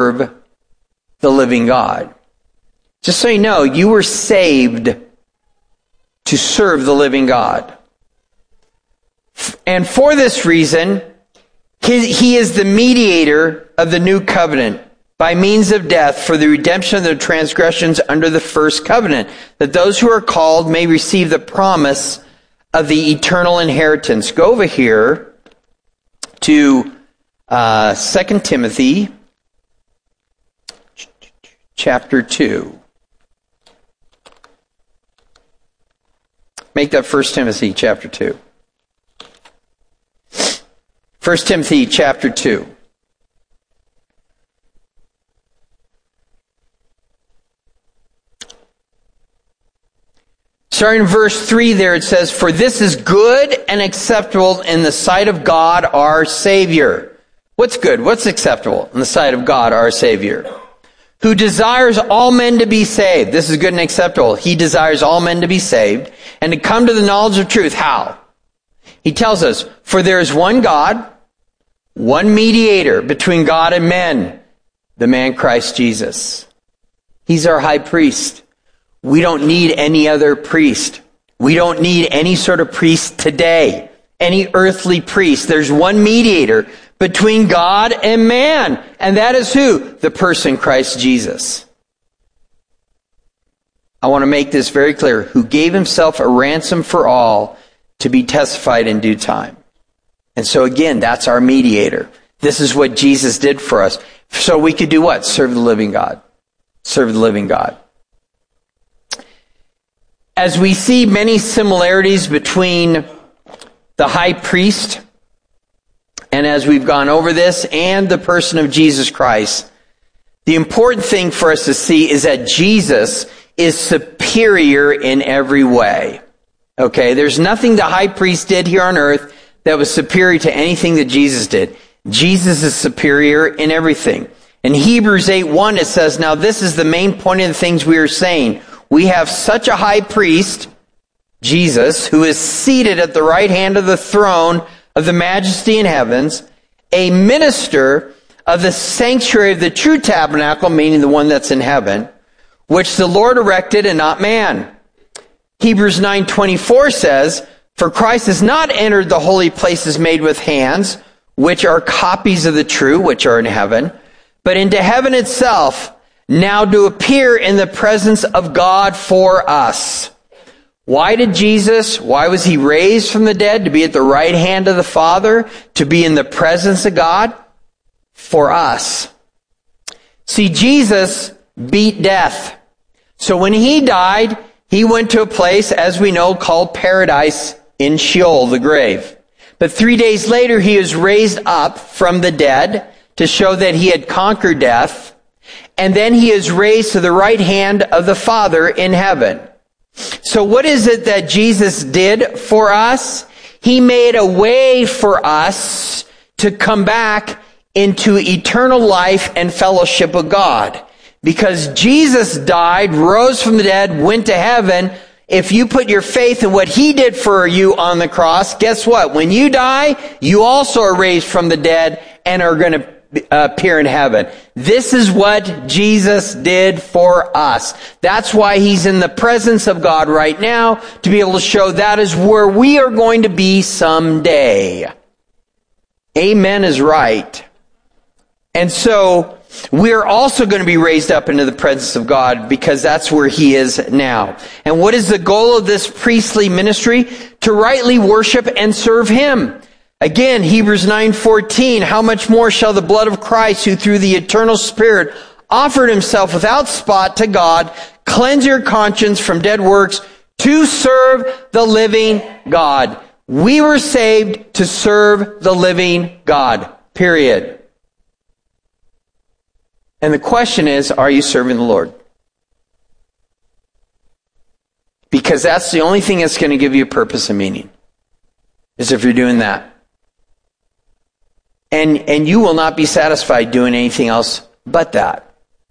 serve the living God. Just so you know, you were saved to serve the living God. And for this reason, he is the mediator of the new covenant by means of death for the redemption of the transgressions under the first covenant, that those who are called may receive the promise of the eternal inheritance. Go over here to 2 Timothy chapter 2. Make that 1 Timothy chapter 2. 1 Timothy chapter 2. Starting in verse 3 there, it says, "For this is good and acceptable in the sight of God our Savior." What's good? What's acceptable in the sight of God our Savior? "Who desires all men to be saved." This is good and acceptable. He desires all men to be saved and to come to the knowledge of truth. How? He tells us, "For there is one God, one mediator between God and men, the man Christ Jesus." He's our high priest. We don't need any other priest. We don't need any sort of priest today, any earthly priest. There's one mediator between God and man, and that is who? The person Christ Jesus. I want to make this very clear. Who gave himself a ransom for all to be testified in due time. And so again, that's our mediator. This is what Jesus did for us. So we could do what? Serve the living God. Serve the living God. As we see many similarities between the high priest, and as we've gone over this, and the person of Jesus Christ, the important thing for us to see is that Jesus is superior in every way. Okay, there's nothing the high priest did here on earth that was superior to anything that Jesus did. Jesus is superior in everything. In Hebrews 8:1 it says, "Now this is the main point of the things we are saying. We have such a high priest, Jesus, who is seated at the right hand of the throne of the majesty in heavens, a minister of the sanctuary of the true tabernacle," meaning the one that's in heaven, "which the Lord erected and not man." Hebrews 9:24 says, "For Christ has not entered the holy places made with hands, which are copies of the true, which are in heaven, but into heaven itself, now to appear in the presence of God for us." Why was he raised from the dead? To be at the right hand of the Father, to be in the presence of God? For us. See, Jesus beat death. So when he died, he went to a place, as we know, called paradise in Sheol, the grave. But 3 days later, he was raised up from the dead to show that he had conquered death. And then he is raised to the right hand of the Father in heaven. So what is it that Jesus did for us? He made a way for us to come back into eternal life and fellowship with God. Because Jesus died, rose from the dead, went to heaven. If you put your faith in what he did for you on the cross, guess what? When you die, you also are raised from the dead and are going to appear in heaven. This is what Jesus did for us. That's why he's in the presence of God right now, to be able to show that is where we are going to be someday. Amen is right. And so we're also going to be raised up into the presence of God, because that's where he is now. And what is the goal of this priestly ministry? To rightly worship and serve him. Again, Hebrews 9:14, "How much more shall the blood of Christ, who through the eternal Spirit offered himself without spot to God, cleanse your conscience from dead works to serve the living God." We were saved to serve the living God. Period. And the question is, are you serving the Lord? Because that's the only thing that's going to give you purpose and meaning, is if you're doing that. And you will not be satisfied doing anything else but that.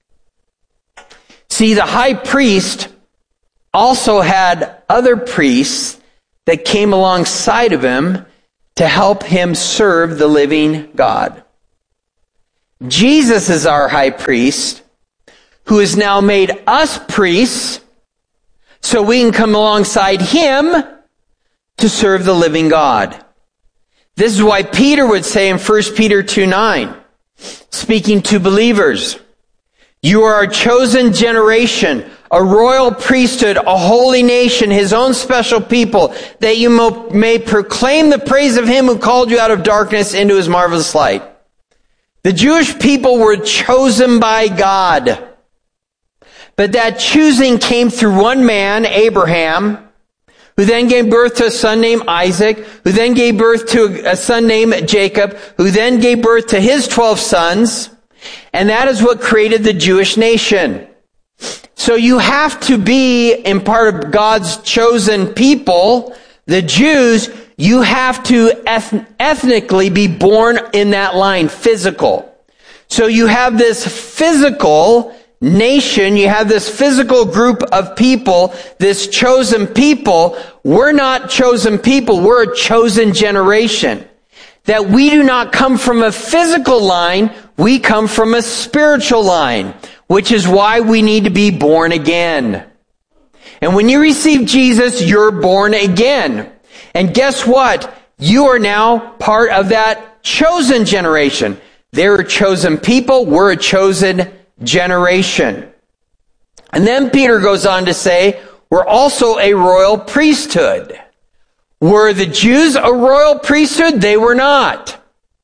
See, the high priest also had other priests that came alongside of him to help him serve the living God. Jesus is our high priest, who has now made us priests, so we can come alongside him to serve the living God. This is why Peter would say in 1 Peter 2:9, speaking to believers, you are a chosen generation, a royal priesthood, a holy nation, his own special people, that you may proclaim the praise of him who called you out of darkness into his marvelous light. The Jewish people were chosen by God. But that choosing came through one man, Abraham, who then gave birth to a son named Isaac, who then gave birth to a son named Jacob, who then gave birth to his 12 sons. And that is what created the Jewish nation. So you have to be in part of God's chosen people, the Jews. You have to ethnically be born in that line, physical. So you have this physical nation, you have this physical group of people, this chosen people. We're not chosen people, we're a chosen generation. That we do not come from a physical line, we come from a spiritual line, which is why we need to be born again. And when you receive Jesus, you're born again. And guess what? You are now part of that chosen generation. They're a chosen people, we're a chosen generation. And then Peter goes on to say, we're also a royal priesthood. Were the Jews a royal priesthood? They were not.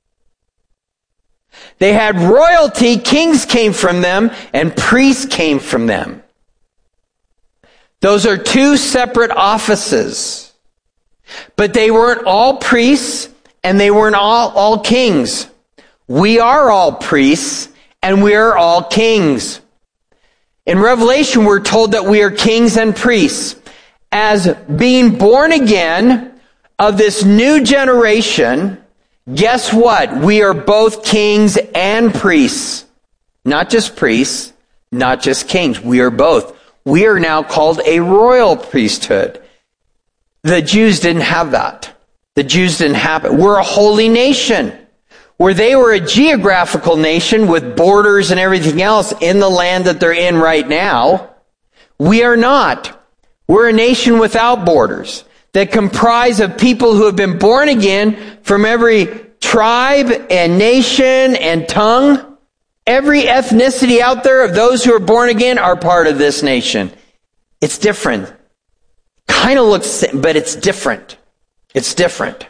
They had royalty, kings came from them, and priests came from them. Those are two separate offices. But they weren't all priests, and they weren't all kings. We are all priests, and we are all kings. In Revelation, we're told that we are kings and priests. As being born again of this new generation, guess what? We are both kings and priests. Not just priests, not just kings. We are both. We are now called a royal priesthood. The Jews didn't have that. The Jews didn't have it. We're a holy nation. Where they were a geographical nation with borders and everything else in the land that they're in right now, we are not. We're a nation without borders that comprise of people who have been born again from every tribe and nation and tongue. Every ethnicity out there of those who are born again are part of this nation. It's different. Kind of looks, but it's different. It's different.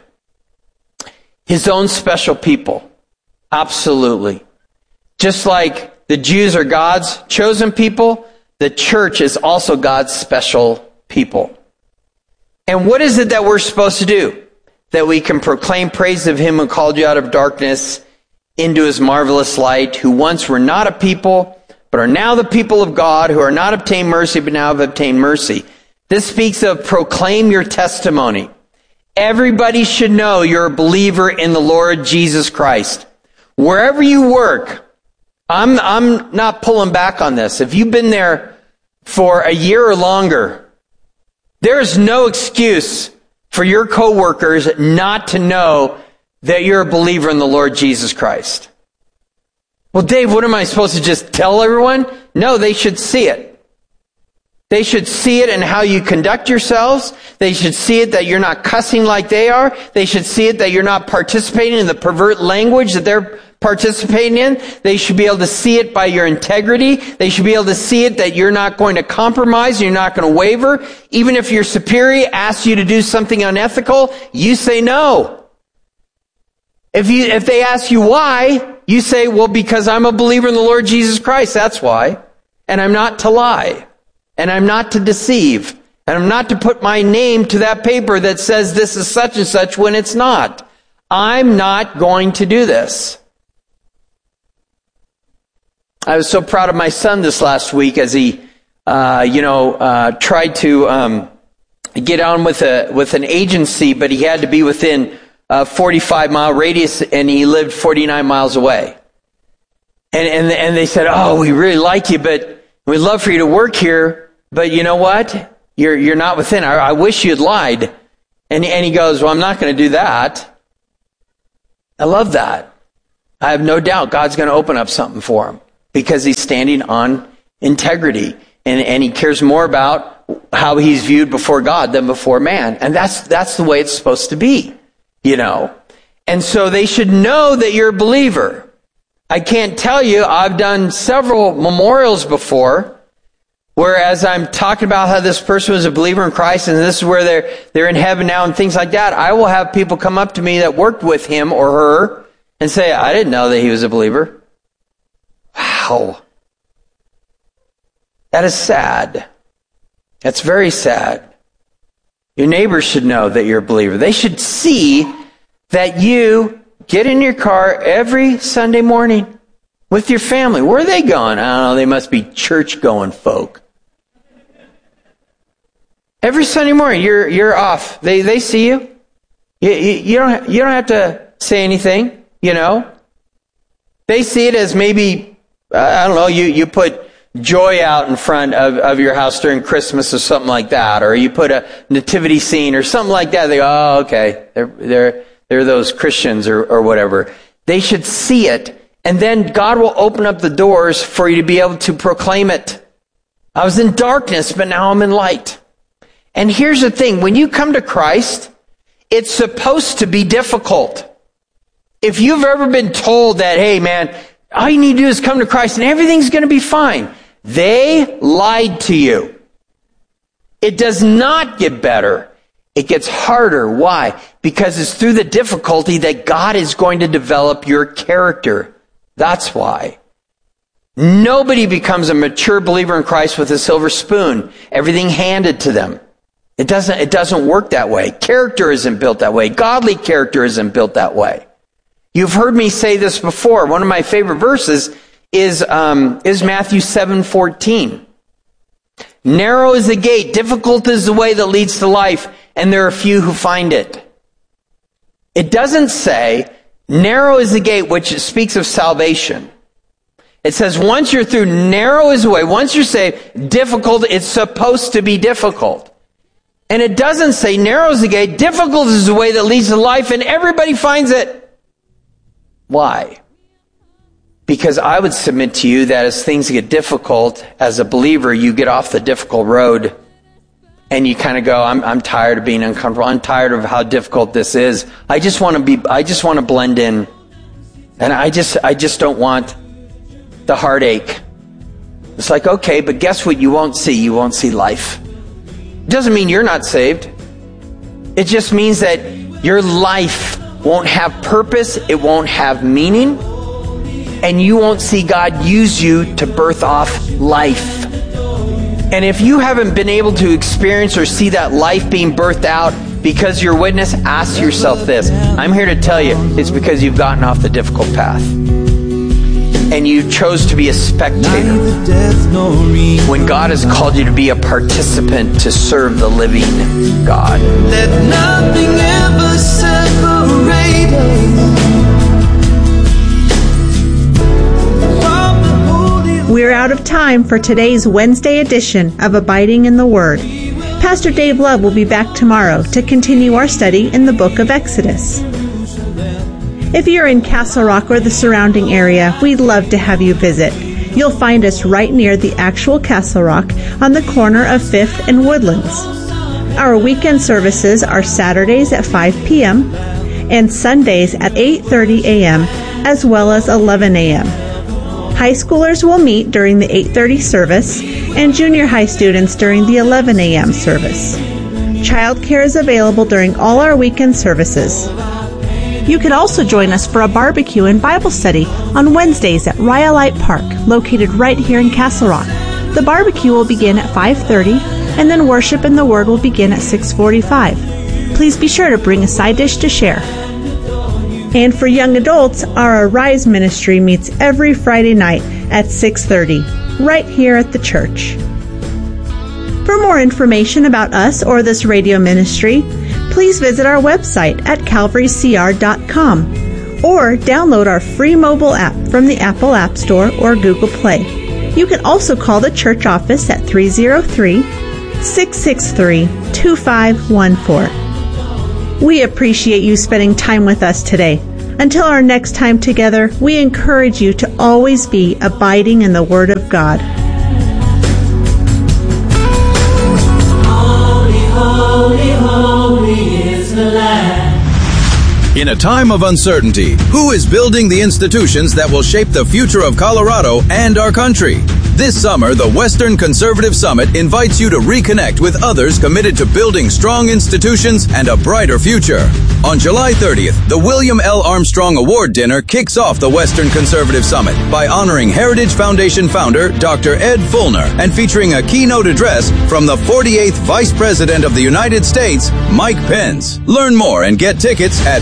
His own special people. Absolutely. Just like the Jews are God's chosen people, the church is also God's special people. And what is it that we're supposed to do? That we can proclaim praise of him who called you out of darkness into his marvelous light, who once were not a people, but are now the people of God, who are not obtained mercy, but now have obtained mercy. This speaks of proclaim your testimony. Everybody should know you're a believer in the Lord Jesus Christ. Wherever you work, I'm not pulling back on this. If you've been there for a year or longer, there is no excuse for your coworkers not to know that you're a believer in the Lord Jesus Christ. Well, Dave, what am I supposed to just tell everyone? No, they should see it. They should see it in how you conduct yourselves. They should see it that you're not cussing like they are. They should see it that you're not participating in the pervert language that they're participating in. They should be able to see it by your integrity. They should be able to see it that you're not going to compromise, you're not going to waver. Even if your superior asks you to do something unethical, you say no. If they ask you why, you say, well, because I'm a believer in the Lord Jesus Christ, that's why. And I'm not to lie. And I'm not to deceive. And I'm not to put my name to that paper that says this is such and such when it's not. I'm not going to do this. I was so proud of my son this last week as he, tried to get on with an agency, but he had to be within a 45-mile radius, and he lived 49 miles away. And they said, "Oh, we really like you, but we'd love for you to work here. But you know what? You're not within. I wish you'd lied." And he goes, "Well, I'm not going to do that." I love that. I have no doubt God's going to open up something for him because he's standing on integrity, and he cares more about how he's viewed before God than before man. And that's the way it's supposed to be, you know. And so they should know that you're a believer. I can't tell you, I've done several memorials before, whereas I'm talking about how this person was a believer in Christ and this is where they're in heaven now and things like that. I will have people come up to me that worked with him or her and say, I didn't know that he was a believer. Wow. That is sad. That's very sad. Your neighbors should know that you're a believer. They should see that you get in your car every Sunday morning with your family. Where are they going? I don't know. They must be church-going folk. Every Sunday morning, you're off. They see you. You don't have to say anything, you know. They see it as maybe, I don't know, you put joy out in front of your house during Christmas or something like that, or you put a nativity scene or something like that. They go, oh, okay, they're those Christians or whatever. They should see it, and then God will open up the doors for you to be able to proclaim it. I was in darkness, but now I'm in light. And here's the thing, when you come to Christ, it's supposed to be difficult. If you've ever been told that, hey man, all you need to do is come to Christ and everything's going to be fine, they lied to you. It does not get better. It gets harder. Why? Because it's through the difficulty that God is going to develop your character. That's why. Nobody becomes a mature believer in Christ with a silver spoon. Everything handed to them. It doesn't work that way. Character isn't built that way. Godly character isn't built that way. You've heard me say this before. One of my favorite verses is Matthew 7:14. Narrow is the gate, difficult is the way that leads to life, and there are few who find it. It doesn't say, narrow is the gate, which speaks of salvation. It says once you're through, narrow is the way. Once you're saved, difficult, it's supposed to be difficult. And it doesn't say narrow is the gate, difficult is the way that leads to life, and everybody finds it. Why? Because I would submit to you that as things get difficult, as a believer, you get off the difficult road and you kind of go, I'm tired of being uncomfortable. I'm tired of how difficult this is. I just want to blend in. And I just don't want the heartache. It's like, okay, but guess what you won't see? You won't see life. It doesn't mean you're not saved. It just means that your life won't have purpose, it won't have meaning, and you won't see God use you to birth off life. And if you haven't been able to experience or see that life being birthed out because you're a witness, ask yourself this. I'm here to tell you, it's because you've gotten off the difficult path. And you chose to be a spectator when God has called you to be a participant to serve the living God. Let nothing ever separate us. We're out of time for today's Wednesday edition of Abiding in the Word. Pastor Dave Love will be back tomorrow to continue our study in the book of Exodus. If you're in Castle Rock or the surrounding area, we'd love to have you visit. You'll find us right near the actual Castle Rock on the corner of 5th and Woodlands. Our weekend services are Saturdays at 5 p.m. and Sundays at 8:30 a.m. as well as 11 a.m. High schoolers will meet during the 8:30 service and junior high students during the 11 a.m. service. Childcare is available during all our weekend services. You can also join us for a barbecue and Bible study on Wednesdays at Rhyolite Park, located right here in Castle Rock. The barbecue will begin at 5:30, and then worship and the Word will begin at 6:45. Please be sure to bring a side dish to share. And for young adults, our Arise ministry meets every Friday night at 6:30, right here at the church. For more information about us or this radio ministry, please visit our website at calvarycr.com or download our free mobile app from the Apple App Store or Google Play. You can also call the church office at 303-663-2514. We appreciate you spending time with us today. Until our next time together, we encourage you to always be abiding in the Word of God. Holy, holy, holy is the Lamb. In a time of uncertainty, who is building the institutions that will shape the future of Colorado and our country? This summer, the Western Conservative Summit invites you to reconnect with others committed to building strong institutions and a brighter future. On July 30th, the William L. Armstrong Award Dinner kicks off the Western Conservative Summit by honoring Heritage Foundation founder Dr. Ed Fulner and featuring a keynote address from the 48th Vice President of the United States, Mike Pence. Learn more and get tickets at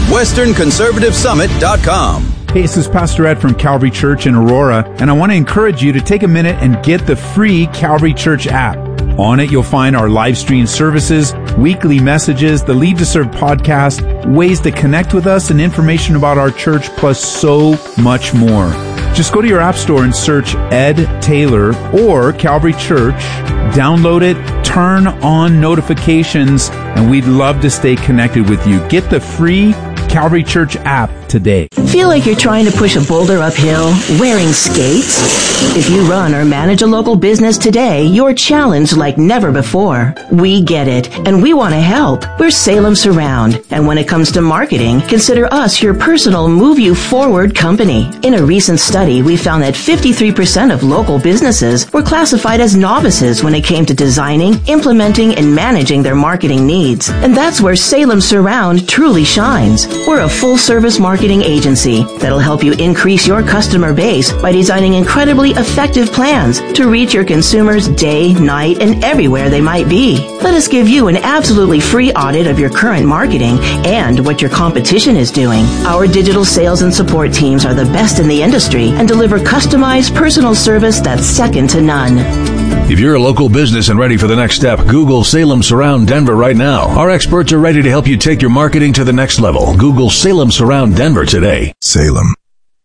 westernconservativesummit.com. Hey, this is Pastor Ed from Calvary Church in Aurora, and I want to encourage you to take a minute and get the free Calvary Church app. On it, you'll find our live stream services, weekly messages, the Lead to Serve podcast, ways to connect with us, and information about our church, plus so much more. Just go to your app store and search Ed Taylor or Calvary Church, download it, turn on notifications, and we'd love to stay connected with you. Get the free Calvary Church app today. Feel like you're trying to push a boulder uphill wearing skates? If you run or manage a local business today, you're challenged like never before. We get it, and we want to help. We're Salem Surround, and when it comes to marketing, consider us your personal move you forward company. In a recent study, we found that 53% of local businesses were classified as novices when it came to designing, implementing, and managing their marketing needs. And that's where Salem Surround truly shines. We're a full-service marketing agency that'll help you increase your customer base by designing incredibly effective plans to reach your consumers day, night, and everywhere they might be. Let us give you an absolutely free audit of your current marketing and what your competition is doing. Our digital sales and support teams are the best in the industry and deliver customized personal service that's second to none. If you're a local business and ready for the next step, Google Salem Surround Denver right now. Our experts are ready to help you take your marketing to the next level. Google Salem Surround Denver today. Salem.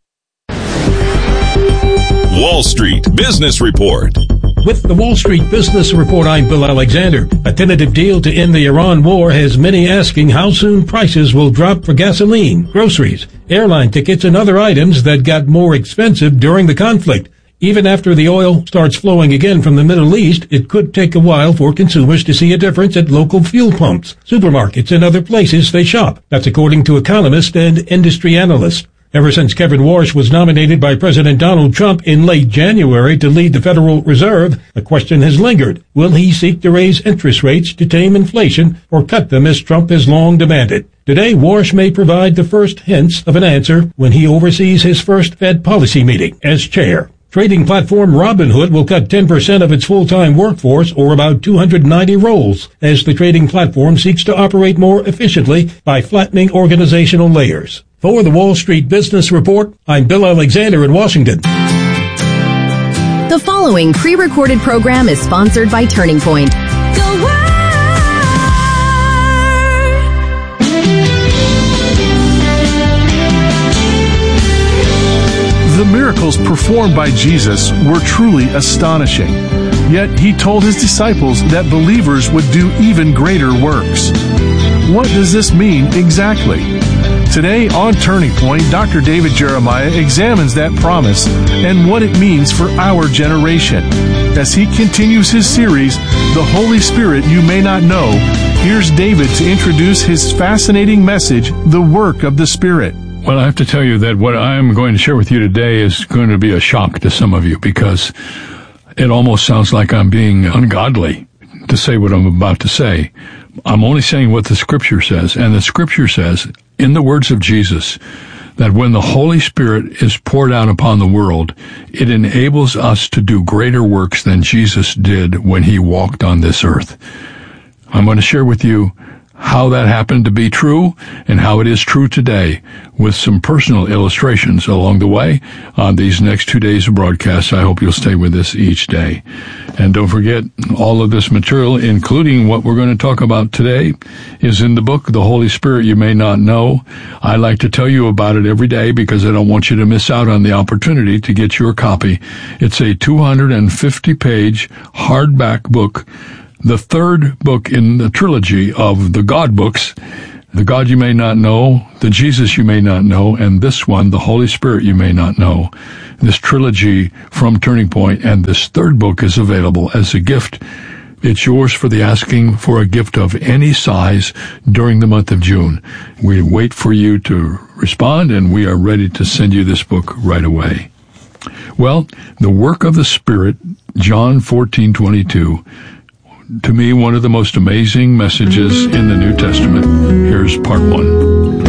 Wall Street Business Report. With the Wall Street Business Report, I'm Bill Alexander. A tentative deal to end the Iran war has many asking how soon prices will drop for gasoline, groceries, airline tickets, and other items that got more expensive during the conflict. Even after the oil starts flowing again from the Middle East, it could take a while for consumers to see a difference at local fuel pumps, supermarkets, and other places they shop. That's according to economists and industry analysts. Ever since Kevin Warsh was nominated by President Donald Trump in late January to lead the Federal Reserve, the question has lingered. Will he seek to raise interest rates to tame inflation or cut them as Trump has long demanded? Today, Warsh may provide the first hints of an answer when he oversees his first Fed policy meeting as chair. Trading platform Robinhood will cut 10% of its full-time workforce, or about 290 roles, as the trading platform seeks to operate more efficiently by flattening organizational layers. For the Wall Street Business Report, I'm Bill Alexander in Washington. The following pre-recorded program is sponsored by Turning Point. The miracles performed by Jesus were truly astonishing. Yet he told his disciples that believers would do even greater works. What does this mean exactly? Today on Turning Point, Dr. David Jeremiah examines that promise and what it means for our generation. As he continues his series, The Holy Spirit You May Not Know, here's David to introduce his fascinating message, The Work of the Spirit. Well, I have to tell you that what I'm going to share with you today is going to be a shock to some of you, because it almost sounds like I'm being ungodly to say what I'm about to say. I'm only saying what the Scripture says, and the Scripture says, in the words of Jesus, that when the Holy Spirit is poured out upon the world, it enables us to do greater works than Jesus did when he walked on this earth. I'm going to share with you how that happened to be true and how it is true today, with some personal illustrations along the way on these next 2 days of broadcasts. I hope you'll stay with us each day. And don't forget, all of this material, including what we're going to talk about today, is in the book, The Holy Spirit You May Not Know. I like to tell you about it every day because I don't want you to miss out on the opportunity to get your copy. It's a 250-page hardback book, the third book in the trilogy of the God books, The God you may not know, the Jesus you may not know, and this one, the Holy Spirit, you may not know. This trilogy from Turning Point, and this third book is available as a gift. It's yours for the asking for a gift of any size during the month of June. We wait for you to respond, and we are ready to send you this book right away. Well, the work of the Spirit, John 14:22. To me, one of the most amazing messages in the New Testament. Here's part 1.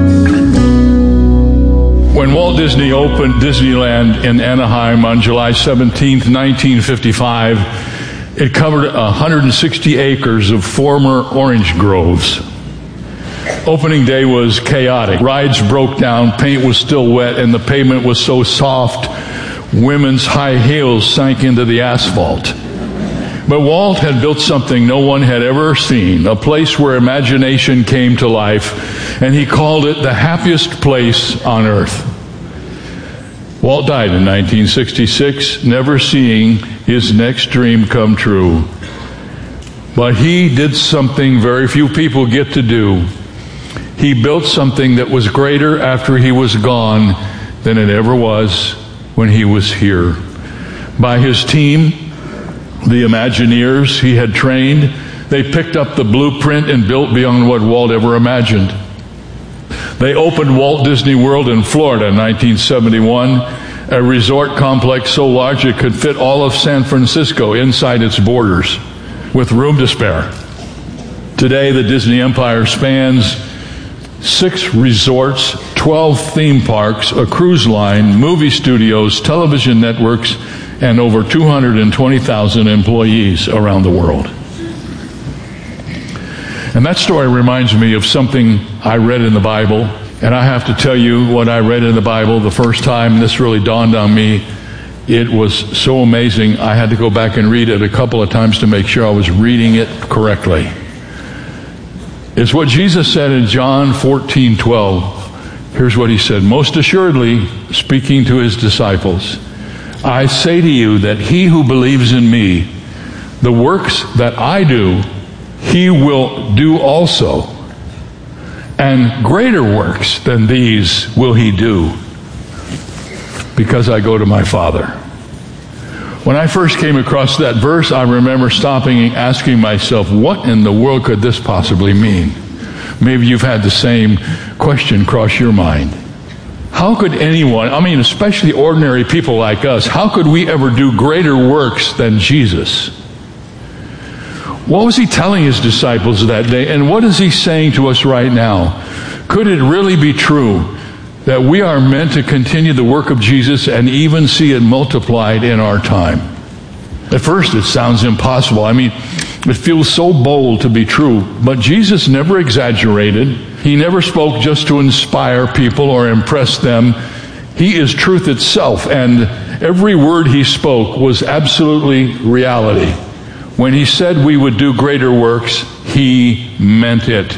When Walt Disney opened Disneyland in Anaheim on July 17th, 1955, it covered 160 acres of former orange groves. Opening day was chaotic. Rides broke down, paint was still wet, and the pavement was so soft, women's high heels sank into the asphalt. But Walt had built something no one had ever seen, a place where imagination came to life, and he called it the happiest place on earth. Walt died in 1966, never seeing his next dream come true. But he did something very few people get to do. He built something that was greater after he was gone than it ever was when he was here. By his team, the Imagineers he had trained, they picked up the blueprint and built beyond what Walt ever imagined. They opened Walt Disney World in Florida in 1971, a resort complex so large it could fit all of San Francisco inside its borders, with room to spare. Today, the Disney empire spans 6 resorts, 12 theme parks, a cruise line, movie studios, television networks, and over 220,000 employees around the world. And that story reminds me of something I read in the Bible, and I have to tell you what I read in the Bible the first time this really dawned on me. It was so amazing, I had to go back and read it a couple of times to make sure I was reading it correctly. It's what Jesus said in John 14:12. Here's what he said, "Most assuredly, speaking to his disciples, I say to you that he who believes in me, the works that I do, he will do also. And greater works than these will he do, because I go to my Father." When I first came across that verse, I remember stopping and asking myself, what in the world could this possibly mean? Maybe you've had the same question cross your mind. How could anyone, especially ordinary people like us, how could we ever do greater works than Jesus? What was he telling his disciples that day, and what is he saying to us right now? Could it really be true that we are meant to continue the work of Jesus and even see it multiplied in our time? At first it sounds impossible. It feels so bold to be true, but Jesus never exaggerated. He never spoke just to inspire people or impress them. He is truth itself, and every word he spoke was absolutely reality. When he said we would do greater works, he meant it.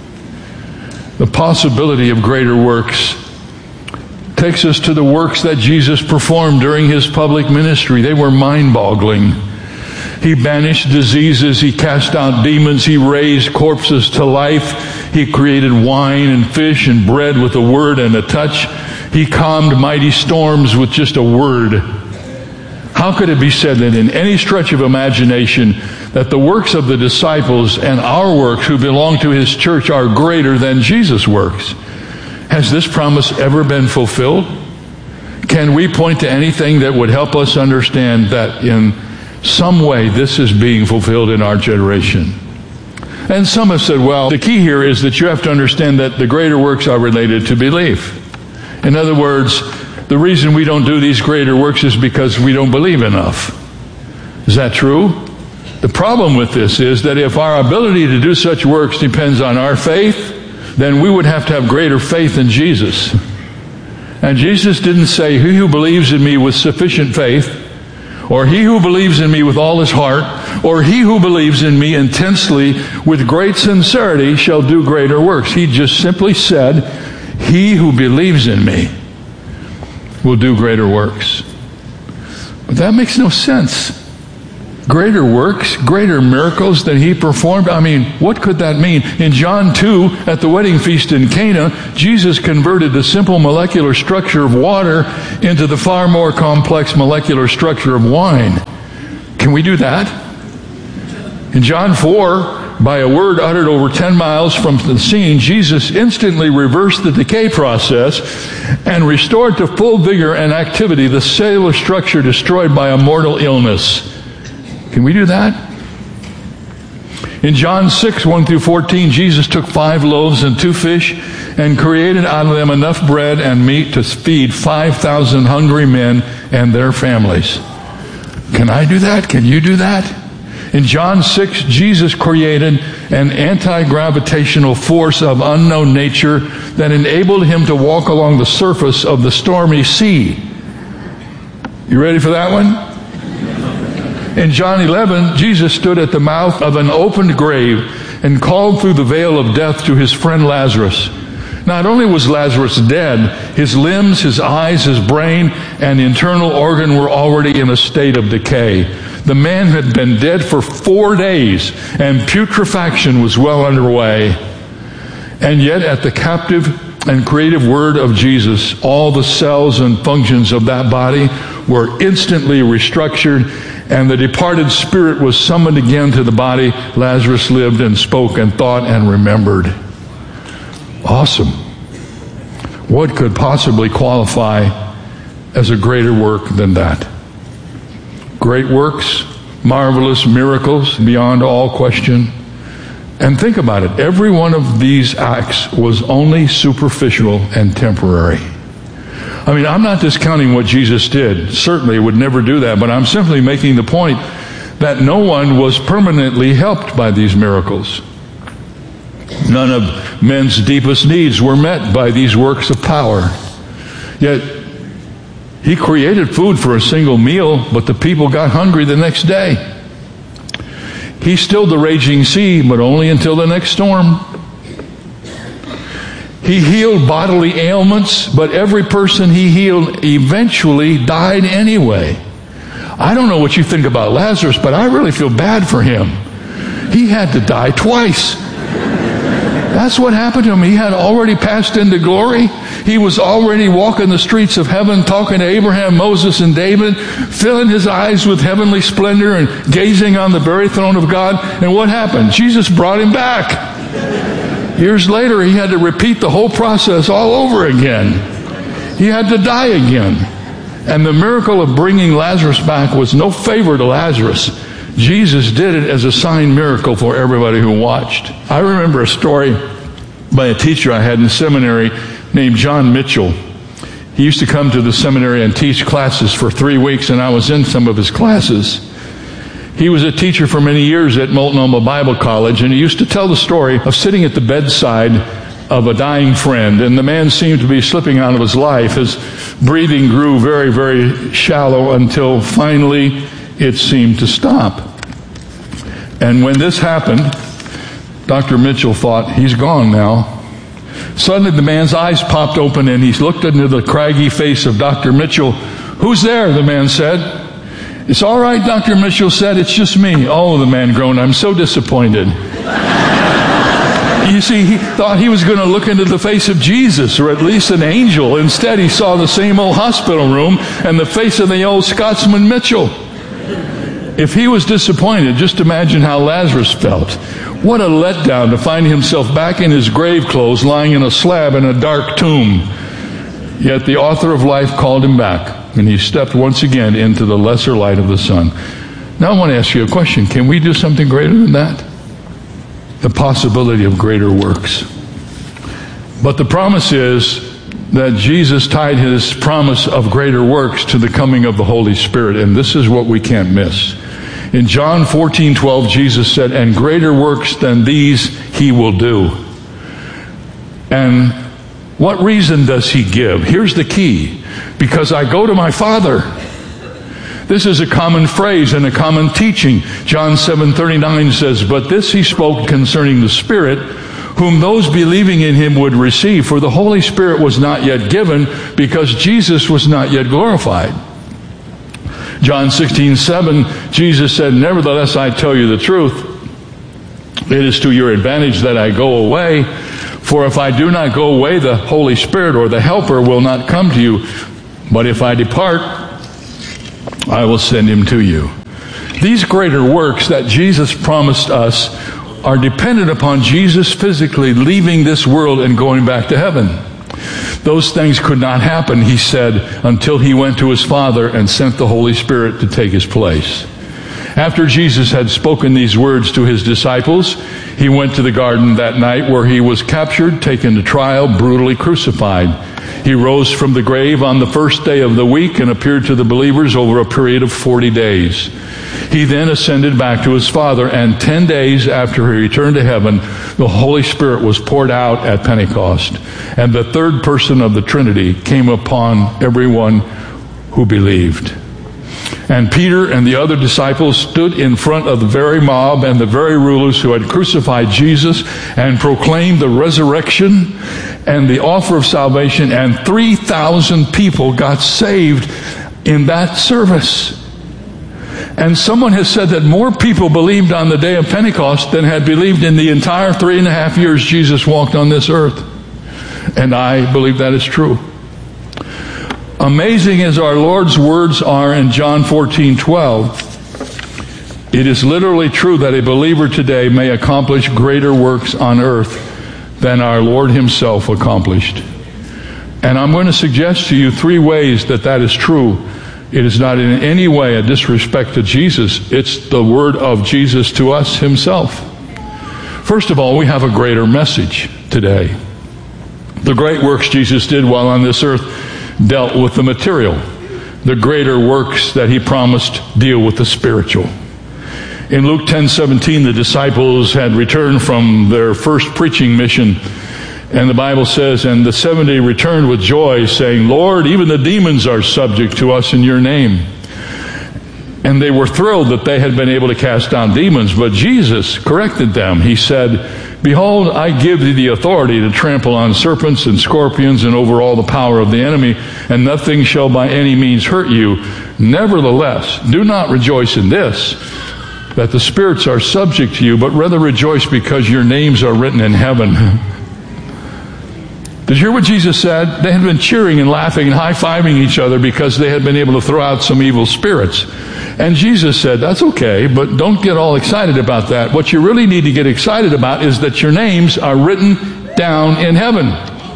The possibility of greater works takes us to the works that Jesus performed during his public ministry. They were mind-boggling. He banished diseases, he cast out demons, he raised corpses to life, he created wine and fish and bread with a word and a touch. He calmed mighty storms with just a word. How could it be said that in any stretch of imagination that the works of the disciples and our works who belong to his church are greater than Jesus' works? Has this promise ever been fulfilled? Can we point to anything that would help us understand that in some way this is being fulfilled in our generation? And some have said, well, the key here is that you have to understand that the greater works are related to belief. In other words, the reason we don't do these greater works is because we don't believe enough. Is that true? The problem with this is that if our ability to do such works depends on our faith, then we would have to have greater faith in Jesus. And Jesus didn't say, he who believes in me with sufficient faith, or he who believes in me with all his heart, or he who believes in me intensely with great sincerity shall do greater works. He just simply said, he who believes in me will do greater works. But that makes no sense. Greater works, greater miracles than he performed. I mean, what could that mean? In John 2, at the wedding feast in Cana, Jesus converted the simple molecular structure of water into the far more complex molecular structure of wine. Can we do that? In John 4, by a word uttered over 10 miles from the scene, Jesus instantly reversed the decay process and restored to full vigor and activity the cellular structure destroyed by a mortal illness. Can we do that? In John 6, 1 through 14, Jesus took 5 loaves and 2 fish and created out of them enough bread and meat to feed 5,000 hungry men and their families. Can I do that? Can you do that? In John 6, Jesus created an anti-gravitational force of unknown nature that enabled him to walk along the surface of the stormy sea. You ready for that one? In John 11, Jesus stood at the mouth of an opened grave and called through the veil of death to his friend Lazarus. Not only was Lazarus dead, his limbs, his eyes, his brain, and internal organ were already in a state of decay. The man had been dead for 4 days, and putrefaction was well underway. And yet, at the captive and creative word of Jesus, all the cells and functions of that body were instantly restructured, and the departed spirit was summoned again to the body. Lazarus lived and spoke and thought and remembered. Awesome. What could possibly qualify as a greater work than that? Great works, marvelous miracles beyond all question. And think about it. Every one of these acts was only superficial and temporary. I mean, I'm not discounting what Jesus did. Certainly would never do that, but I'm simply making the point that no one was permanently helped by these miracles. None of men's deepest needs were met by these works of power. Yet, he created food for a single meal, but the people got hungry the next day. He stilled the raging sea, but only until the next storm. He healed bodily ailments, but every person he healed eventually died anyway. I don't know what you think about Lazarus, but I really feel bad for him. He had to die twice. That's what happened to him. He had already passed into glory. He was already walking the streets of heaven, talking to Abraham, Moses, and David, filling his eyes with heavenly splendor and gazing on the very throne of God. And what happened? Jesus brought him back. Years later, he had to repeat the whole process all over again. He had to die again. And the miracle of bringing Lazarus back was no favor to Lazarus. Jesus did it as a sign miracle for everybody who watched. I remember a story by a teacher I had in seminary named John Mitchell. He used to come to the seminary and teach classes for 3 weeks, and I was in some of his classes. He was a teacher for many years at Multnomah Bible College, and he used to tell the story of sitting at the bedside of a dying friend, and the man seemed to be slipping out of his life. His breathing grew very, very shallow until finally it seemed to stop. And when this happened, Dr. Mitchell thought, he's gone now. Suddenly the man's eyes popped open and he looked into the craggy face of Dr. Mitchell. "Who's there?" the man said. "It's all right," Dr. Mitchell said. "It's just me." "Oh," the man groaned, "I'm so disappointed." You see, he thought he was going to look into the face of Jesus, or at least an angel. Instead, he saw the same old hospital room and the face of the old Scotsman Mitchell. If he was disappointed, just imagine how Lazarus felt. What a letdown to find himself back in his grave clothes, lying in a slab in a dark tomb. Yet the author of life called him back, and he stepped once again into the lesser light of the sun. Now I want to ask you a question. Can we do something greater than that? The possibility of greater works. But the promise is that Jesus tied his promise of greater works to the coming of the Holy Spirit, and this is what we can't miss. In John 14:12, Jesus said, "And greater works than these he will do." And what reason does he give? Here's the key. Because I go to my Father. This is a common phrase and a common teaching. John 7:39 says, "But this he spoke concerning the Spirit, whom those believing in him would receive. For the Holy Spirit was not yet given, because Jesus was not yet glorified." John 16:7, Jesus said, "Nevertheless, I tell you the truth. It is to your advantage that I go away. For if I do not go away, the Holy Spirit or the Helper will not come to you. But if I depart, I will send him to you." These greater works that Jesus promised us are dependent upon Jesus physically leaving this world and going back to heaven. Those things could not happen, he said, until he went to his Father and sent the Holy Spirit to take his place. After Jesus had spoken these words to his disciples, he went to the garden that night where he was captured, taken to trial, brutally crucified. He rose from the grave on the first day of the week and appeared to the believers over a period of 40 days. He then ascended back to his Father, and 10 days after he returned to heaven, the Holy Spirit was poured out at Pentecost, and the third person of the Trinity came upon everyone who believed. And Peter and the other disciples stood in front of the very mob and the very rulers who had crucified Jesus and proclaimed the resurrection and the offer of salvation, and 3,000 people got saved in that service. And someone has said that more people believed on the day of Pentecost than had believed in the entire 3.5 years Jesus walked on this earth. And I believe that is true. Amazing as our Lord's words are in John 14:12, it is literally true that a believer today may accomplish greater works on earth than our Lord himself accomplished. And I'm going to suggest to you 3 ways that that is true. It is not in any way a disrespect to Jesus. It's the word of Jesus to us himself. First of all, we have a greater message today. The great works Jesus did while on this earth dealt with the material. The greater works that he promised deal with the spiritual. In Luke 10:17, the disciples had returned from their first preaching mission, and the Bible says, "And the 70 returned with joy, saying, 'Lord, even the demons are subject to us in your name.'" And they were thrilled that they had been able to cast down demons, but Jesus corrected them. He said, "Behold, I give thee the authority to trample on serpents and scorpions and over all the power of the enemy, and nothing shall by any means hurt you. Nevertheless, do not rejoice in this, that the spirits are subject to you, but rather rejoice because your names are written in heaven." Did you hear what Jesus said? They had been cheering and laughing and high-fiving each other because they had been able to throw out some evil spirits. And Jesus said, "That's okay, but don't get all excited about that. What you really need to get excited about is that your names are written down in heaven."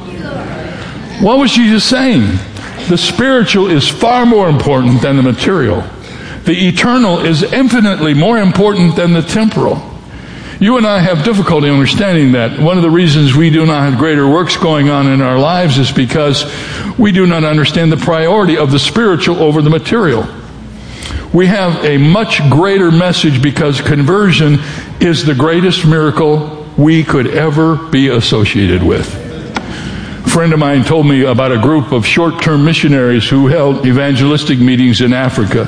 What was Jesus saying? The spiritual is far more important than the material. The eternal is infinitely more important than the temporal. You and I have difficulty understanding that. One of the reasons we do not have greater works going on in our lives is because we do not understand the priority of the spiritual over the material. We have a much greater message because conversion is the greatest miracle we could ever be associated with. A friend of mine told me about a group of short-term missionaries who held evangelistic meetings in Africa.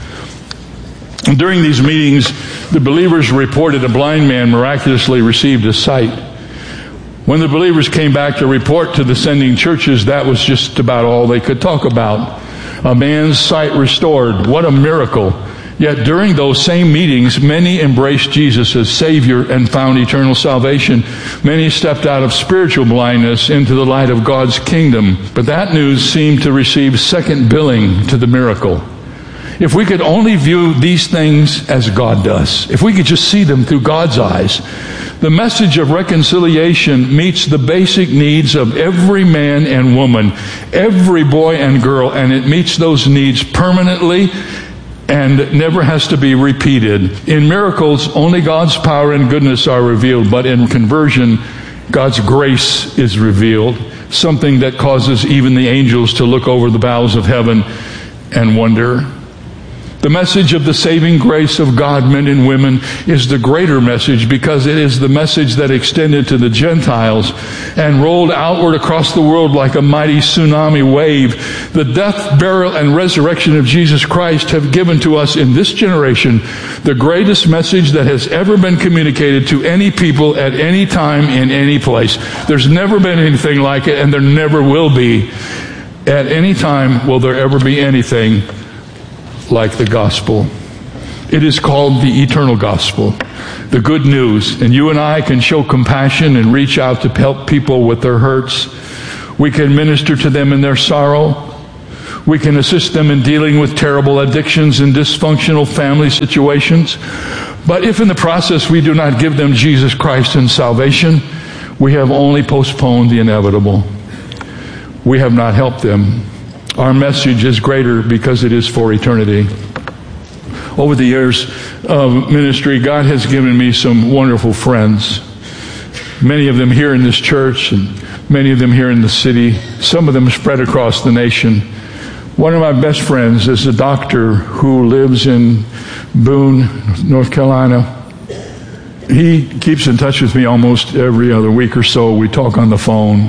And during these meetings, the believers reported a blind man miraculously received his sight. When the believers came back to report to the sending churches, that was just about all they could talk about. A man's sight restored. What a miracle. Yet during those same meetings, many embraced Jesus as Savior and found eternal salvation. Many stepped out of spiritual blindness into the light of God's kingdom. But that news seemed to receive second billing to the miracle. If we could only view these things as God does, if we could just see them through God's eyes, the message of reconciliation meets the basic needs of every man and woman, every boy and girl, and it meets those needs permanently and never has to be repeated. In miracles, only God's power and goodness are revealed, but in conversion, God's grace is revealed, something that causes even the angels to look over the bowels of heaven and wonder. The message of the saving grace of God, men and women, is the greater message because it is the message that extended to the Gentiles and rolled outward across the world like a mighty tsunami wave. The death, burial, and resurrection of Jesus Christ have given to us in this generation the greatest message that has ever been communicated to any people at any time in any place. There's never been anything like it, and there never will be. At any time will there ever be anything like the gospel. It is called the eternal gospel, the good news. And you and I can show compassion and reach out to help people with their hurts. We can minister to them in their sorrow. We can assist them in dealing with terrible addictions and dysfunctional family situations. But if in the process we do not give them Jesus Christ and salvation, we have only postponed the inevitable. We have not helped them. Our message is greater because it is for eternity. Over the years of ministry, God has given me some wonderful friends. Many of them here in this church and many of them here in the city. Some of them spread across the nation. One of my best friends is a doctor who lives in Boone, North Carolina. He keeps in touch with me almost every other week or so. We talk on the phone.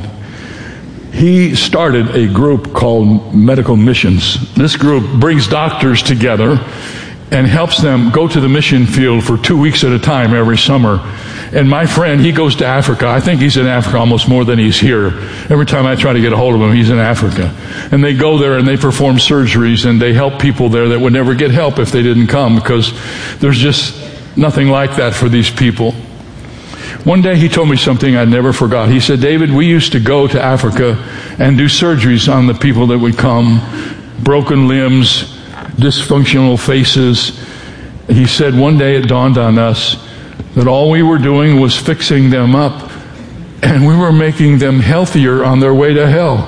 He started a group called Medical Missions. This group brings doctors together and helps them go to the mission field for 2 weeks at a time every summer. And my friend, he goes to Africa. I think he's in Africa almost more than he's here. Every time I try to get a hold of him, he's in Africa. And they go there and they perform surgeries and they help people there that would never get help if they didn't come, because there's just nothing like that for these people. One day he told me something I never forgot. He said, David, we used to go to Africa and do surgeries on the people that would come, broken limbs, dysfunctional faces. He said, one day it dawned on us that all we were doing was fixing them up, and we were making them healthier on their way to hell.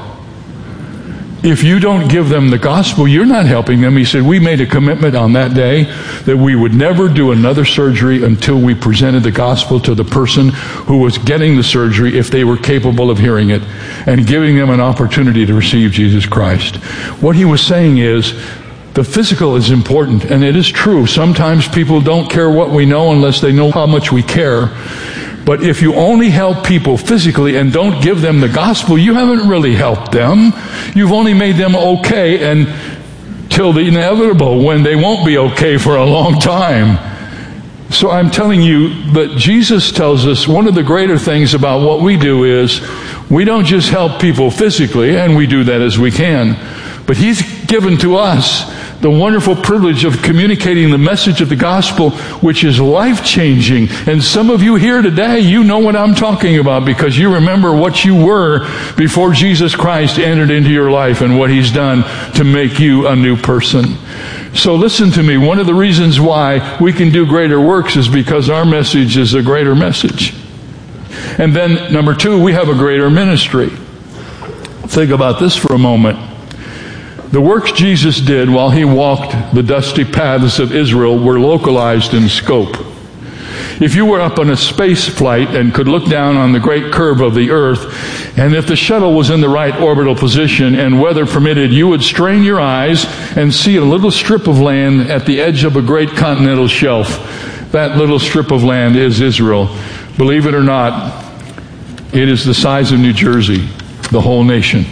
If you don't give them the gospel, you're not helping them. He said, we made a commitment on that day that we would never do another surgery until we presented the gospel to the person who was getting the surgery, if they were capable of hearing it, and giving them an opportunity to receive Jesus Christ. What he was saying is, the physical is important, and it is true. Sometimes people don't care what we know unless they know how much we care. But if you only help people physically and don't give them the gospel, you haven't really helped them. You've only made them okay until the inevitable, when they won't be okay for a long time. So I'm telling you that Jesus tells us one of the greater things about what we do is we don't just help people physically, and we do that as we can, but He's given to us the wonderful privilege of communicating the message of the gospel, which is life-changing. And some of you here today, you know what I'm talking about, because you remember what you were before Jesus Christ entered into your life and what He's done to make you a new person. So listen to me. One of the reasons why we can do greater works is because our message is a greater message. And then, number two, we have a greater ministry. Think about this for a moment. The works Jesus did while He walked the dusty paths of Israel were localized in scope. If you were up on a space flight and could look down on the great curve of the earth, and if the shuttle was in the right orbital position and weather permitted, you would strain your eyes and see a little strip of land at the edge of a great continental shelf. That little strip of land is Israel. Believe it or not, it is the size of New Jersey, the whole nation.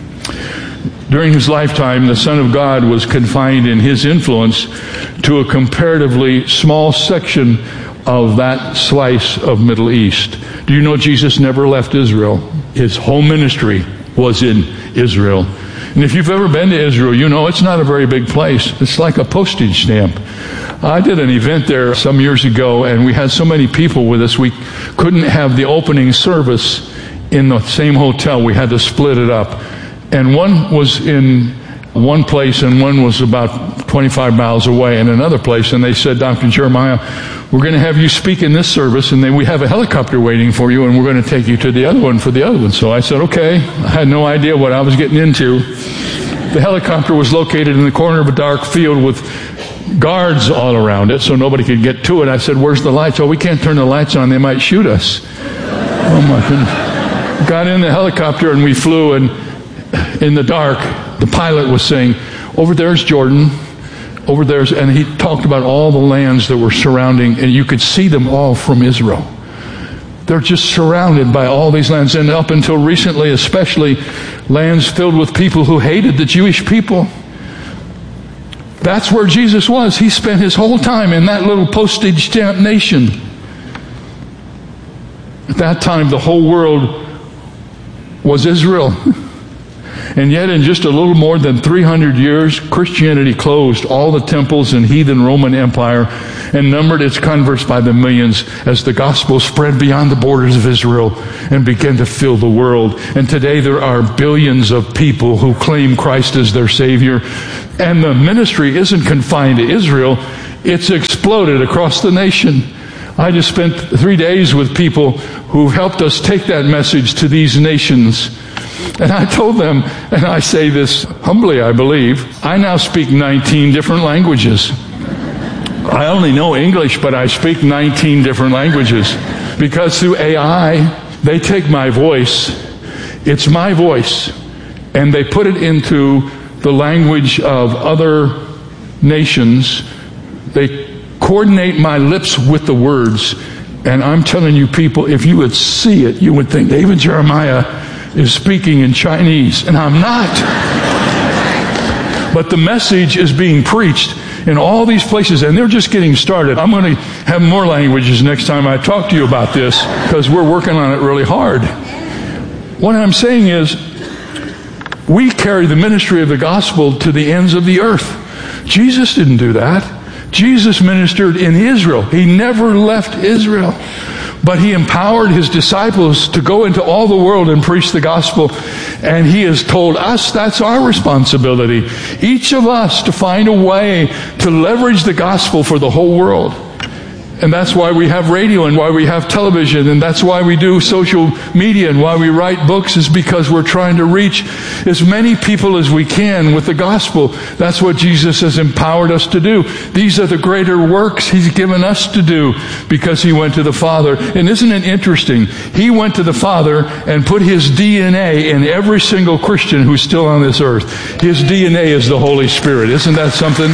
During His lifetime, the Son of God was confined in His influence to a comparatively small section of that slice of Middle East. Do you know Jesus never left Israel? His whole ministry was in Israel. And if you've ever been to Israel, you know it's not a very big place. It's like a postage stamp. I did an event there some years ago, and we had so many people with us, we couldn't have the opening service in the same hotel. We had to split it up. And one was in one place and one was about 25 miles away in another place. And they said, Dr. Jeremiah, we're going to have you speak in this service, and then we have a helicopter waiting for you, and we're going to take you to the other one for the other one. So I said, okay. I had no idea what I was getting into. The helicopter was located in the corner of a dark field with guards all around it so nobody could get to it. I said, where's the lights? Oh, we can't turn the lights on. They might shoot us. Oh, my goodness. Got in the helicopter, and we flew, and in the dark, the pilot was saying, over there's Jordan, over there's, and he talked about all the lands that were surrounding, and you could see them all from Israel. They're just surrounded by all these lands, and up until recently, especially, lands filled with people who hated the Jewish people. That's where Jesus was. He spent His whole time in that little postage stamp nation. At that time, the whole world was Israel. And yet in just a little more than 300 years, Christianity closed all the temples in heathen Roman Empire and numbered its converts by the millions as the gospel spread beyond the borders of Israel and began to fill the world. And today there are billions of people who claim Christ as their Savior. And the ministry isn't confined to Israel. It's exploded across the nation. I just spent 3 days with people who helped us take that message to these nations. And I told them, and I say this humbly, I believe, I now speak 19 different languages. I only know English, but I speak 19 different languages. Because through AI, they take my voice, it's my voice, and they put it into the language of other nations. They coordinate my lips with the words. And I'm telling you people, if you would see it, you would think David Jeremiah is speaking in Chinese, and I'm not. But the message is being preached in all these places, and they're just getting started. I'm going to have more languages next time I talk to you about this, because we're working on it really hard. What I'm saying is, we carry the ministry of the gospel to the ends of the earth. Jesus didn't do that. Jesus ministered in Israel. He never left Israel. But he empowered his disciples to go into all the world and preach the gospel. And he has told us that's our responsibility. Each of us to find a way to leverage the gospel for the whole world. And that's why we have radio and why we have television, and that's why we do social media and why we write books, is because we're trying to reach as many people as we can with the gospel. That's what Jesus has empowered us to do. These are the greater works he's given us to do because he went to the Father. And isn't it interesting? He went to the Father and put his DNA in every single Christian who's still on this earth. His DNA is the Holy Spirit. Isn't that something?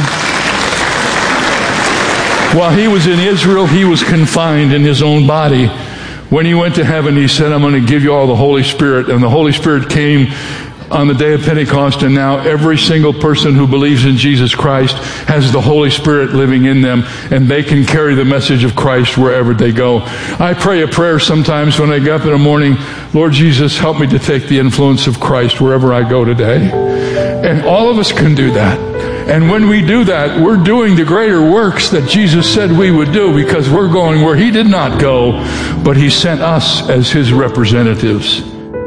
While he was in Israel, he was confined in his own body. When he went to heaven, he said, I'm going to give you all the Holy Spirit. And the Holy Spirit came on the day of Pentecost, and now every single person who believes in Jesus Christ has the Holy Spirit living in them, and they can carry the message of Christ wherever they go. I pray a prayer sometimes when I get up in the morning, Lord Jesus, help me to take the influence of Christ wherever I go today. And all of us can do that. And when we do that, we're doing the greater works that Jesus said we would do, because we're going where he did not go, but he sent us as his representatives.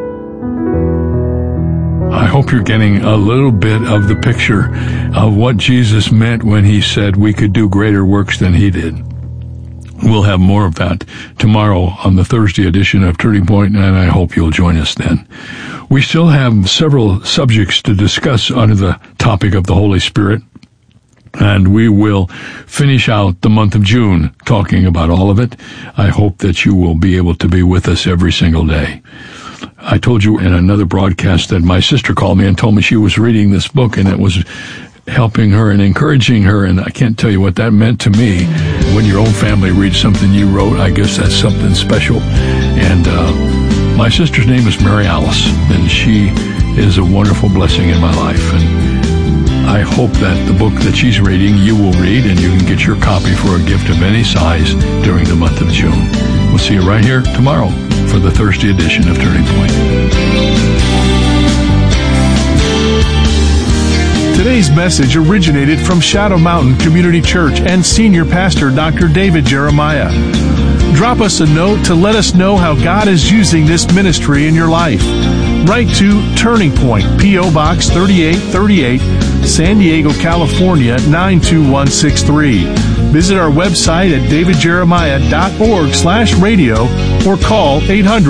I hope you're getting a little bit of the picture of what Jesus meant when he said we could do greater works than he did. We'll have more of that tomorrow on the Thursday edition of Turning Point, and I hope you'll join us then. We still have several subjects to discuss under the topic of the Holy Spirit, and we will finish out the month of June talking about all of it. I hope that you will be able to be with us every single day. I told you in another broadcast that my sister called me and told me she was reading this book, and it was helping her and encouraging her, and I can't tell you what that meant to me. When your own family reads something you wrote, I guess that's something special. And my sister's name is Mary Alice, and she is a wonderful blessing in my life. And I hope that the book that she's reading you will read, and you can get your copy for a gift of any size during the month of June. We'll see you right here tomorrow for the Thursday edition of Turning Point. Today's message originated from Shadow Mountain Community Church and Senior Pastor Dr. David Jeremiah. Drop us a note to let us know how God is using this ministry in your life. Write to Turning Point, P.O. Box 3838, San Diego, California 92163. Visit our website at davidjeremiah.org/radio or call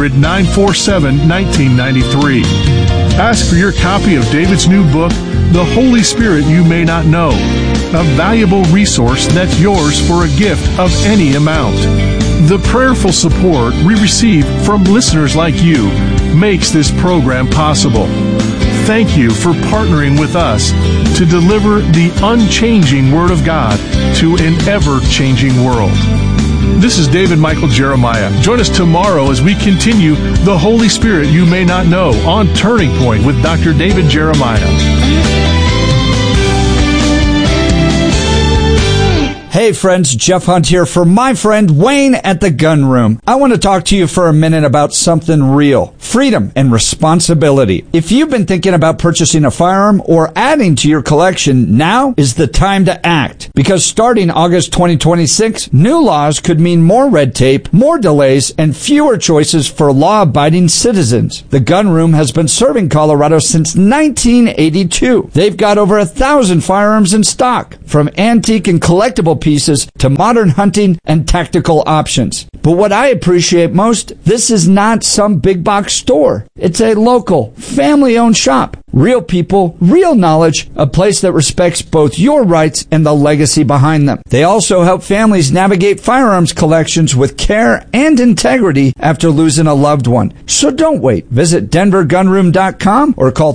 800-947-1993. Ask for your copy of David's new book, The Holy Spirit You May Not Know, a valuable resource that's yours for a gift of any amount. The prayerful support we receive from listeners like you makes this program possible. Thank you for partnering with us to deliver the unchanging Word of God to an ever-changing world. This is David Michael Jeremiah. Join us tomorrow as we continue The Holy Spirit You May Not Know on Turning Point with Dr. David Jeremiah. Hey friends, Jeff Hunt here for my friend Wayne at the Gun Room. I want to talk to you for a minute about something real. Freedom and responsibility. If you've been thinking about purchasing a firearm or adding to your collection, now is the time to act. Because starting August 2026, new laws could mean more red tape, more delays, and fewer choices for law-abiding citizens. The Gun Room has been serving Colorado since 1982. They've got over 1,000 firearms in stock, from antique and collectible pieces to modern hunting and tactical options. But what I appreciate most, this is not some big box store. It's a local, family-owned shop. Real people, real knowledge, a place that respects both your rights and the legacy behind them. They also help families navigate firearms collections with care and integrity after losing a loved one. So don't wait. Visit denvergunroom.com or call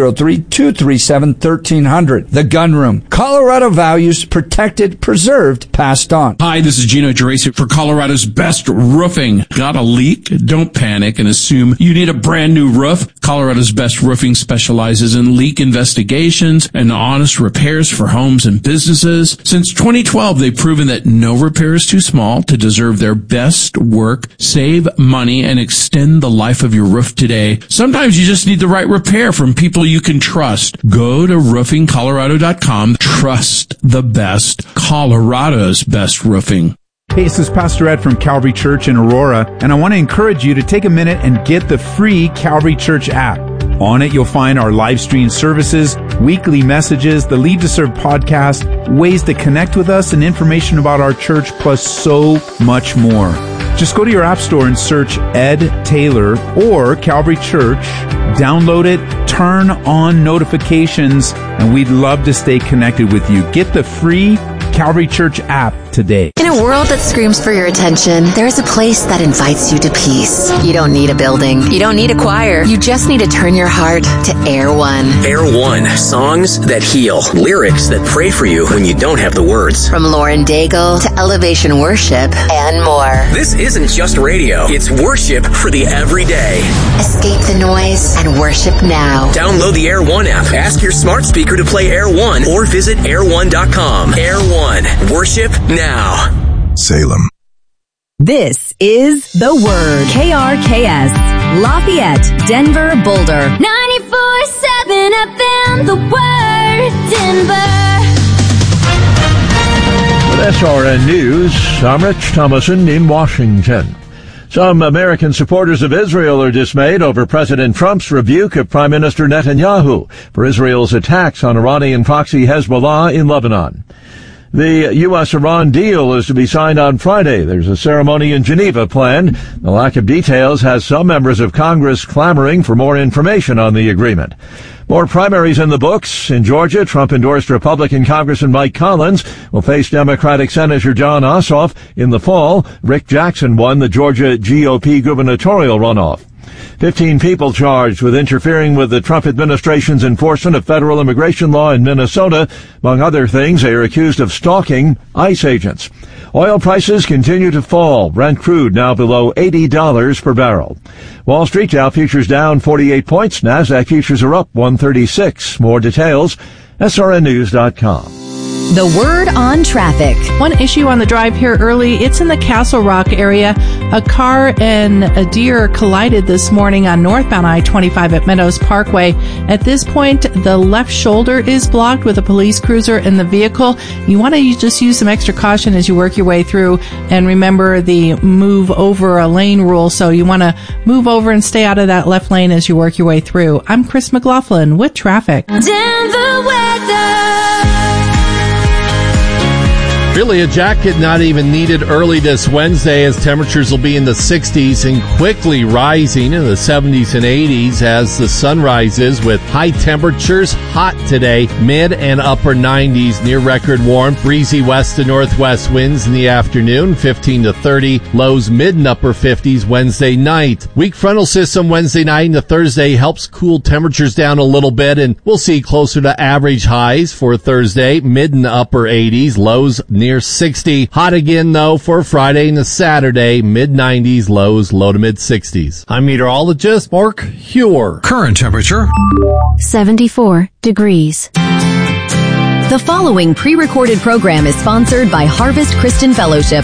303-237-1300. The Gun Room. Colorado values protected, preserved, passed on. Hi, this is Gino Geraci for Colorado's best roofing. Got a leak? Don't panic and assume you need a brand new roof. Colorado's best roofing specializes in leak investigations and honest repairs for homes and businesses. Since 2012, they've proven that no repair is too small to deserve their best work. Save money and extend the life of your roof today. Sometimes you just need the right repair from people you can trust. Go to roofingcolorado.com. Trust the best. Colorado's best roofing. Hey, this is Pastor Ed from Calvary Church in Aurora, and I want to encourage you to take a minute and get the free Calvary Church app. On it, you'll find our live stream services, weekly messages, the Lead to Serve podcast, ways to connect with us, and information about our church, plus so much more. Just go to your app store and search Ed Taylor or Calvary Church, download it, turn on notifications, and we'd love to stay connected with you. Get the free Calvary Church app today. In a world that screams for your attention, there's a place that invites you to peace. You don't need a building. You don't need a choir. You just need to turn your heart to Air One. Air One. Songs that heal. Lyrics that pray for you when you don't have the words. From Lauren Daigle to Elevation Worship and more. This isn't just radio. It's worship for the everyday. Escape the noise and worship now. Download the Air One app. Ask your smart speaker to play Air One or visit air1.com. Air One. Worship now. Salem. This is The Word. KRKS. Lafayette, Denver, Boulder. 94.7 FM, The Word, Denver. With SRN News, I'm Rich Thomason in Washington. Some American supporters of Israel are dismayed over President Trump's rebuke of Prime Minister Netanyahu for Israel's attacks on Iranian proxy Hezbollah in Lebanon. The U.S.-Iran deal is to be signed on Friday. There's a ceremony in Geneva planned. The lack of details has some members of Congress clamoring for more information on the agreement. More primaries in the books. In Georgia, Trump-endorsed Republican Congressman Mike Collins will face Democratic Senator Jon Ossoff in the fall. Rick Jackson won the Georgia GOP gubernatorial runoff. 15 people charged with interfering with the Trump administration's enforcement of federal immigration law in Minnesota. Among other things, they are accused of stalking ICE agents. Oil prices continue to fall. Brent crude now below $80 per barrel. Wall Street Dow futures down 48 points. Nasdaq futures are up 136. More details, srnnews.com. The Word on traffic. One issue on the drive here early, it's in the Castle Rock area. A car and a deer collided this morning on northbound I-25 at Meadows Parkway. At this point, the left shoulder is blocked with a police cruiser in the vehicle. You want to just use some extra caution as you work your way through, and remember the move over a lane rule, so you want to move over and stay out of that left lane as you work your way through. I'm Chris McLaughlin with traffic. Denver weather. Really, a jacket not even needed early this Wednesday, as temperatures will be in the 60s and quickly rising in the 70s and 80s as the sun rises, with high temperatures hot today, mid and upper 90s, near record warm, breezy west to northwest winds in the afternoon, 15 to 30, lows mid and upper 50s Wednesday night. Weak frontal system Wednesday night into Thursday helps cool temperatures down a little bit, and we'll see closer to average highs for Thursday, mid and upper 80s, lows near 60. Hot again, though, for Friday and Saturday, mid-90s, lows low to mid-60s. I'm meteorologist Mark Huer. Current temperature 74 degrees. The following pre-recorded program is sponsored by Harvest Christian Fellowship.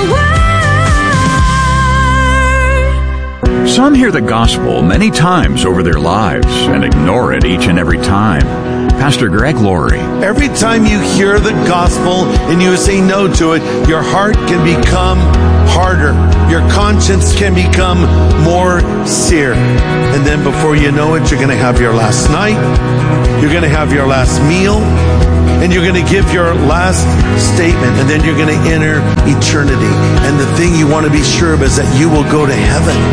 Some hear the gospel many times over their lives and ignore it each and every time. Pastor Greg Laurie. Every time you hear the gospel and you say no to it, your heart can become harder. Your conscience can become more seared. And then before you know it, you're going to have your last night, you're going to have your last meal, and you're going to give your last statement, and then you're going to enter eternity. And the thing you want to be sure of is that you will go to heaven.